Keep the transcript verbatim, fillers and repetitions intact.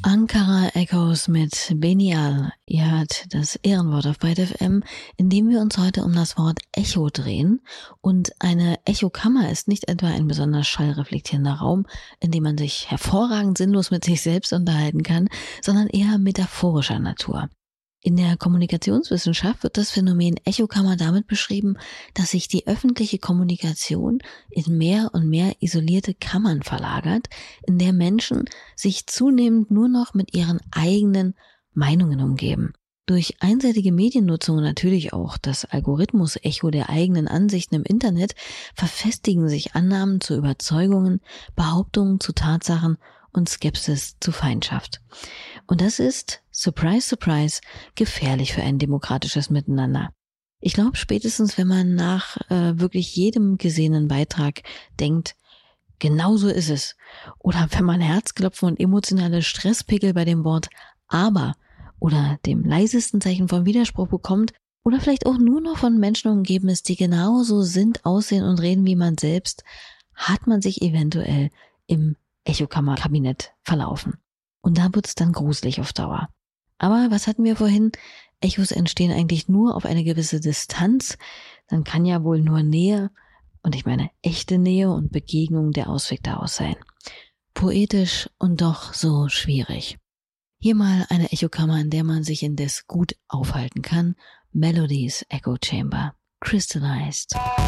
Ankara Echoes mit Benial. Ihr hört das Ehrenwort auf Byte F M, in dem wir uns heute um das Wort Echo drehen. Und eine Echokammer ist nicht etwa ein besonders schallreflektierender Raum, in dem man sich hervorragend sinnlos mit sich selbst unterhalten kann, sondern eher metaphorischer Natur. In der Kommunikationswissenschaft wird das Phänomen Echokammer damit beschrieben, dass sich die öffentliche Kommunikation in mehr und mehr isolierte Kammern verlagert, in der Menschen sich zunehmend nur noch mit ihren eigenen Meinungen umgeben. Durch einseitige Mediennutzung und natürlich auch das Algorithmus-Echo der eigenen Ansichten im Internet verfestigen sich Annahmen zu Überzeugungen, Behauptungen zu Tatsachen und Skepsis zu Feindschaft. Und das ist, surprise, surprise, gefährlich für ein demokratisches Miteinander. Ich glaube, spätestens wenn man nach äh, wirklich jedem gesehenen Beitrag denkt, genau so ist es, oder wenn man Herzklopfen und emotionale Stresspickel bei dem Wort aber oder dem leisesten Zeichen von Widerspruch bekommt, oder vielleicht auch nur noch von Menschen umgeben ist, die genauso sind, aussehen und reden wie man selbst, hat man sich eventuell im Echokammer-Kabinett verlaufen. Und da wird es dann gruselig auf Dauer. Aber was hatten wir vorhin? Echos entstehen eigentlich nur auf eine gewisse Distanz. Dann kann ja wohl nur Nähe, und ich meine echte Nähe und Begegnung der Ausweg daraus sein. Poetisch und doch so schwierig. Hier mal eine Echokammer, in der man sich indes gut aufhalten kann. Melodies Echo Chamber. Crystallized.